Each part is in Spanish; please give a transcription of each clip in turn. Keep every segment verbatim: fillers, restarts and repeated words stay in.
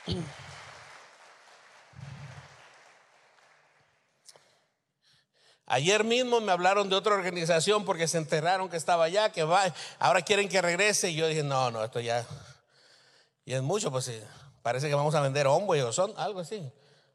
Ayer mismo me hablaron de otra organización porque se enteraron que estaba allá, que va, ahora quieren que regrese. Y yo dije, no, no, esto ya, y es mucho, pues sí, parece que vamos a vender Homeboy o son algo así.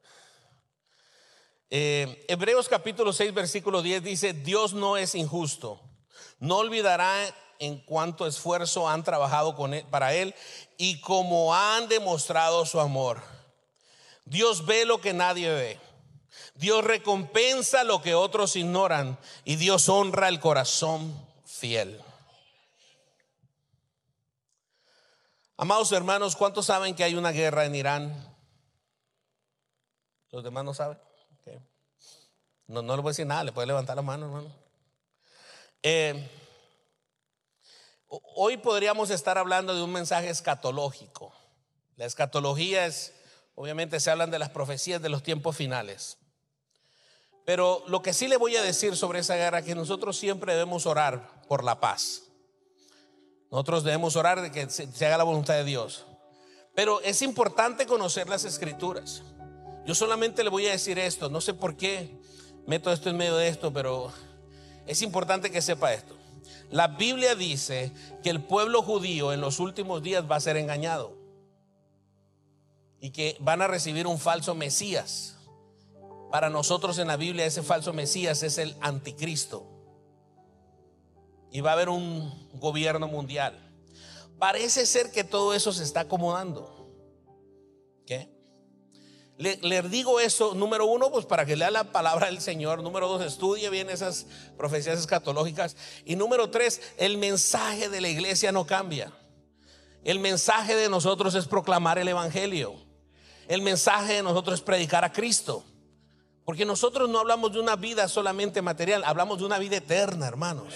Eh, Hebreos capítulo seis versículo diez dice: Dios no es injusto, no olvidará en cuánto esfuerzo han trabajado con él, para él, y cómo han demostrado su amor. Dios ve lo que nadie ve. Dios recompensa lo que otros ignoran, y Dios honra el corazón fiel. Amados hermanos, ¿cuántos saben que hay una guerra en Irán? ¿Los demás no saben? Okay. No, no le voy a decir nada, le puede levantar la mano, hermano. Eh, hoy podríamos estar hablando de un mensaje escatológico. La escatología es, obviamente se hablan de las profecías de los tiempos finales. Pero lo que sí le voy a decir sobre esa guerra es que nosotros siempre debemos orar por la paz. Nosotros debemos orar de que se, se haga la voluntad de Dios. Pero es importante conocer las escrituras. Yo solamente le voy a decir esto, no sé por qué meto esto en medio de esto, pero es importante que sepa esto. La Biblia dice que el pueblo judío en los últimos días va a ser engañado y que van a recibir un falso Mesías. Para nosotros en la Biblia ese falso Mesías es el anticristo. Y va a haber un gobierno mundial. Parece ser que todo eso se está acomodando. ¿Qué? Le, le digo eso, número uno, pues para que lea la palabra del Señor. Número dos, estudie bien esas profecías escatológicas. Y número tres, el mensaje de la iglesia no cambia. El mensaje de nosotros es proclamar el evangelio. El mensaje de nosotros es predicar a Cristo. Porque nosotros no hablamos de una vida solamente material, hablamos de una vida eterna, hermanos.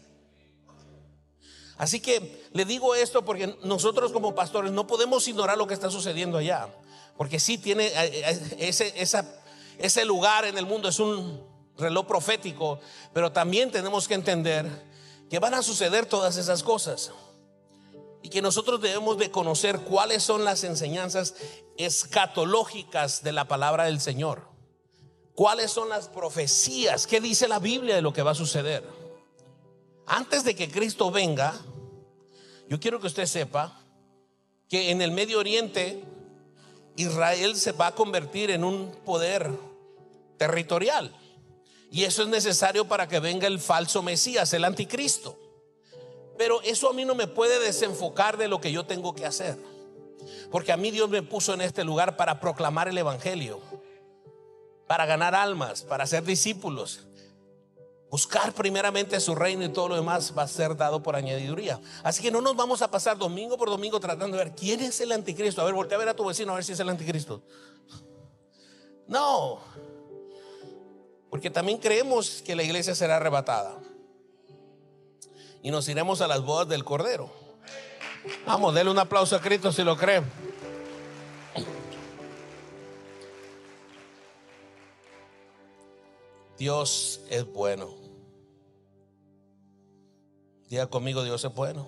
Así que le digo esto porque nosotros como pastores no podemos ignorar lo que está sucediendo allá. Porque sí tiene ese, esa, ese lugar en el mundo, es un reloj profético. Pero también tenemos que entender que van a suceder todas esas cosas. Y que nosotros debemos de conocer cuáles son las enseñanzas escatológicas de la palabra del Señor. ¿Cuáles son las profecías? ¿Qué dice la Biblia de lo que va a suceder? Antes de que Cristo venga, yo quiero que usted sepa que en el Medio Oriente Israel se va a convertir en un poder territorial. Y eso es necesario para que venga el falso Mesías, el anticristo. Pero eso a mí no me puede desenfocar de lo que yo tengo que hacer. Porque a mí Dios me puso en este lugar para proclamar el evangelio, para ganar almas, para ser discípulos, buscar primeramente su reino, y todo lo demás va a ser dado por añadiduría. Así que no nos vamos a pasar domingo por domingo tratando de ver quién es el anticristo. A ver, voltea a ver a tu vecino a ver si es el anticristo. No, porque también creemos que la iglesia será arrebatada y nos iremos a las bodas del Cordero. Vamos, denle un aplauso a Cristo si lo cree. Dios es bueno. Diga conmigo, Dios es bueno.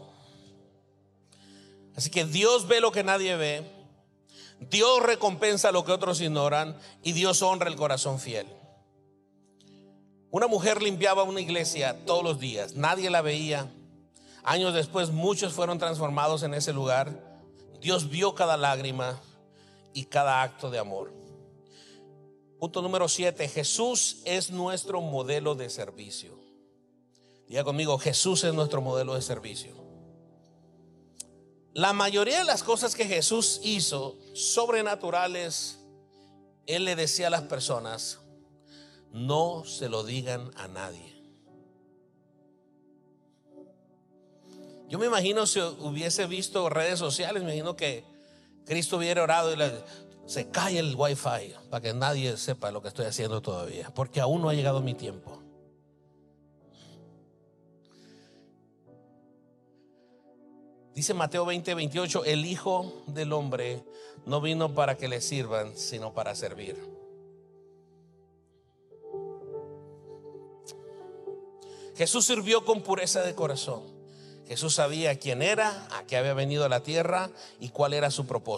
Así que Dios ve lo que nadie ve. Dios recompensa lo que otros ignoran, y Dios honra el corazón fiel. Una mujer limpiaba una iglesia todos los días, nadie la veía. Años después muchos fueron transformados en ese lugar. Dios vio cada lágrima y cada acto de amor. Punto número siete, Jesús es nuestro modelo de servicio. Diga conmigo, Jesús es nuestro modelo de servicio. La mayoría de las cosas que Jesús hizo, sobrenaturales, Él le decía a las personas: no se lo digan a nadie. Yo me imagino, si hubiese visto redes sociales, me imagino que Cristo hubiera orado y le se cae el wifi para que nadie sepa lo que estoy haciendo todavía, porque aún no ha llegado mi tiempo. Dice Mateo veinte veintiocho: el Hijo del Hombre no vino para que le sirvan, sino para servir. Jesús sirvió con pureza de corazón. Jesús sabía quién era, a qué había venido a la tierra y cuál era su propósito.